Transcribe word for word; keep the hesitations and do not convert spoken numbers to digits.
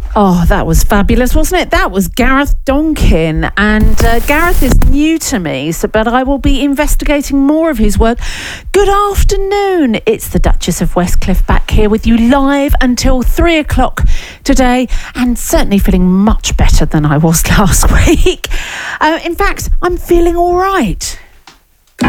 Oh, that was fabulous, wasn't it? That was Gareth Donkin, and uh, Gareth is new to me, so but I will be investigating more of his work. Good afternoon. It's the Duchess of Westcliff back here with you live until three o'clock today, and certainly feeling much better than I was last week. Uh, in fact, I'm feeling all right.